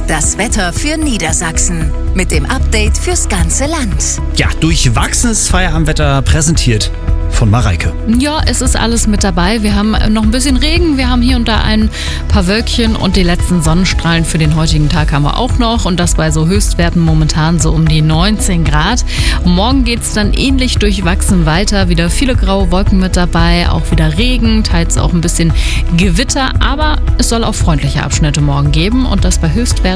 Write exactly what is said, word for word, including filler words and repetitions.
Das Wetter für Niedersachsen mit dem Update fürs ganze Land. Ja, durchwachsenes Feierabendwetter präsentiert von Mareike. Ja, es ist alles mit dabei. Wir haben noch ein bisschen Regen, wir haben hier und da ein paar Wölkchen und die letzten Sonnenstrahlen für den heutigen Tag haben wir auch noch. Und das bei so Höchstwerten momentan so um die neunzehn Grad. Morgen geht es dann ähnlich durchwachsen weiter. Wieder viele graue Wolken mit dabei, auch wieder Regen, teils auch ein bisschen Gewitter. Aber es soll auch freundliche Abschnitte morgen geben und das bei Höchstwerten